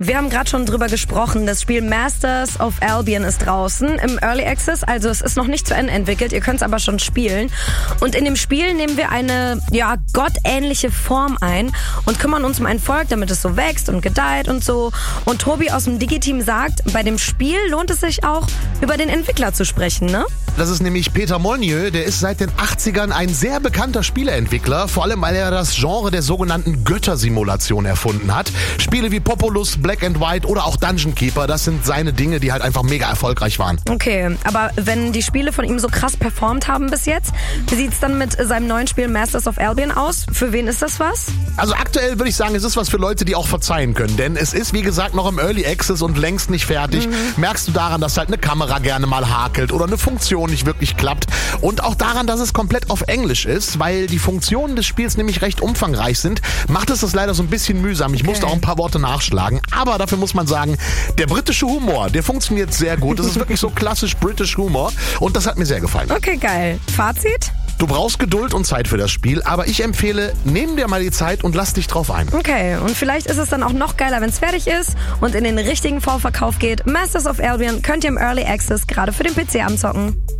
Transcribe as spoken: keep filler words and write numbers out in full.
Wir haben gerade schon drüber gesprochen, das Spiel Masters of Albion ist draußen im Early Access, also es ist noch nicht zu Ende entwickelt, ihr könnt es aber schon spielen. Und in dem Spiel nehmen wir eine, ja, gottähnliche Form ein und kümmern uns um ein Volk, damit es so wächst und gedeiht und so. Und Tobi aus dem Digi-Team sagt, bei dem Spiel lohnt es sich auch, über den Entwickler zu sprechen, ne? Das ist nämlich Peter Molyneux, der ist seit den achtzigern ein sehr bekannter Spieleentwickler, vor allem weil er das Genre der sogenannten Göttersimulation erfunden hat. Spiele wie Populous, Black and White oder auch Dungeon Keeper, das sind seine Dinge, die halt einfach mega erfolgreich waren. Okay, aber wenn die Spiele von ihm so krass performt haben bis jetzt, wie sieht's dann mit seinem neuen Spiel Masters of Albion aus? Für wen ist das was? Also aktuell würde ich sagen, es ist was für Leute, die auch verzeihen können, denn es ist, wie gesagt, noch im Early Access und längst nicht fertig. Mhm. Merkst du daran, dass halt eine Kamera gerne mal hakelt oder eine Funktion nicht wirklich klappt und auch daran, dass es komplett auf Englisch ist, weil die Funktionen des Spiels nämlich recht umfangreich sind, macht es das leider so ein bisschen mühsam. Ich okay. musste auch ein paar Worte nachschlagen, aber dafür muss man sagen, der britische Humor, der funktioniert sehr gut. Das ist wirklich so klassisch British Humor und das hat mir sehr gefallen. Okay, geil. Fazit? Du brauchst Geduld und Zeit für das Spiel, aber ich empfehle, nimm dir mal die Zeit und lass dich drauf ein. Okay, und vielleicht ist es dann auch noch geiler, wenn es fertig ist und in den richtigen Vorverkauf geht. Masters of Albion könnt ihr im Early Access gerade für den P C anzocken.